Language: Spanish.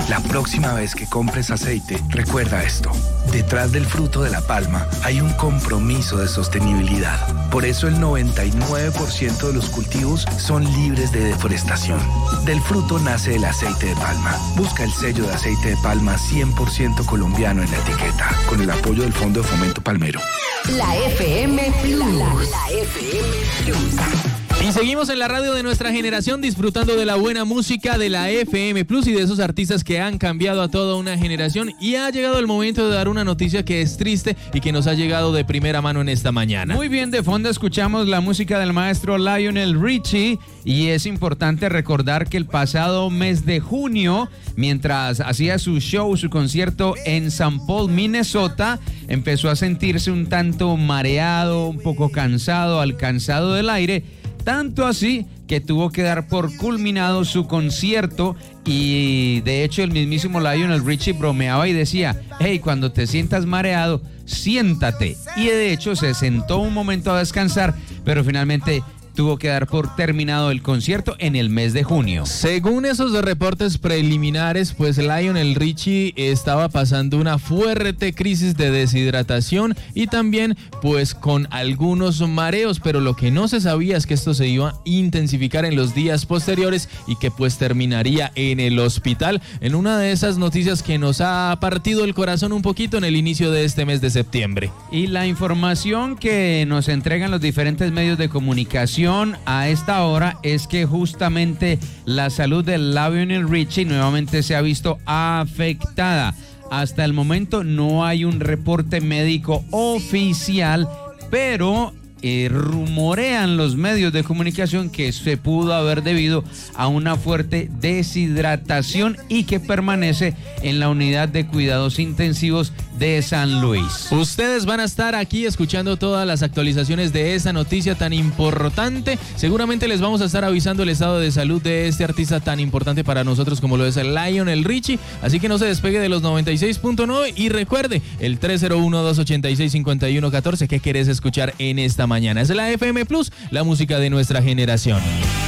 La próxima vez que compres aceite, recuerda esto. Detrás del fruto de la palma hay un compromiso de sostenibilidad. Por eso el 99% de los cultivos son libres de deforestación. Del fruto nace el aceite de palma. Busca el sello de aceite de palma 100% colombiano en la etiqueta, con el apoyo del Fondo de Fomento Palmero. La FM Plus. La FM Plus. Y seguimos en la radio de nuestra generación disfrutando de la buena música de la FM Plus y de esos artistas que han cambiado a toda una generación. Y ha llegado el momento de dar una noticia que es triste y que nos ha llegado de primera mano en esta mañana. Muy bien, de fondo escuchamos la música del maestro Lionel Richie y es importante recordar que el pasado mes de junio, mientras hacía su show, su concierto en St. Paul, Minnesota, empezó a sentirse un tanto mareado, un poco cansado, alcanzado del aire. Tanto así que tuvo que dar por culminado su concierto y de hecho el mismísimo Lionel Richie bromeaba y decía, hey, cuando te sientas mareado, siéntate. Y de hecho se sentó un momento a descansar, pero finalmente tuvo que dar por terminado el concierto en el mes de junio. Según esos reportes preliminares, pues Lionel Richie estaba pasando una fuerte crisis de deshidratación y también pues con algunos mareos, pero lo que no se sabía es que esto se iba a intensificar en los días posteriores y que pues terminaría en el hospital, en una de esas noticias que nos ha partido el corazón un poquito en el inicio de este mes de septiembre. Y la información que nos entregan los diferentes medios de comunicación a esta hora es que justamente la salud de Lionel Richie nuevamente se ha visto afectada. Hasta el momento no hay un reporte médico oficial, pero rumorean los medios de comunicación que se pudo haber debido a una fuerte deshidratación y que permanece en la unidad de cuidados intensivos de San Luis. Ustedes van a estar aquí escuchando todas las actualizaciones de esa noticia tan importante. Seguramente les vamos a estar avisando el estado de salud de este artista tan importante para nosotros como lo es el Lionel Richie. Así que no se despegue de los 96.9 y recuerde el 301-286-5114 que querés escuchar en esta mañana. Es la FM Plus, la música de nuestra generación.